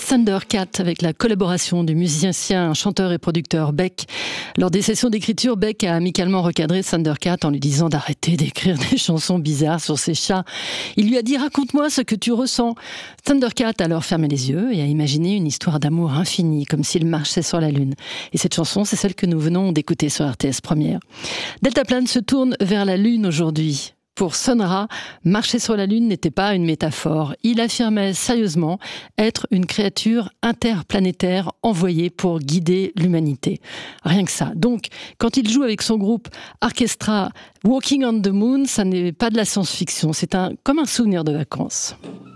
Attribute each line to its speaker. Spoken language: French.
Speaker 1: Thundercat avec la collaboration du musicien, chanteur et producteur Beck. Lors des sessions d'écriture, Beck a amicalement recadré Thundercat en lui disant d'arrêter d'écrire des chansons bizarres sur ses chats. Il lui a dit « Raconte-moi ce que tu ressens ». Thundercat a alors fermé les yeux et a imaginé une histoire d'amour infinie, comme s'il marchait sur la lune. Et cette chanson, c'est celle que nous venons d'écouter sur RTS Première. Deltaplane se tourne vers la lune aujourd'hui. Pour Sun Ra, marcher sur la Lune n'était pas une métaphore. Il affirmait sérieusement être une créature interplanétaire envoyée pour guider l'humanité. Rien que ça. Donc, quand il joue avec son groupe Orchestra Walking on the Moon, ça n'est pas de la science-fiction, c'est comme un souvenir de vacances.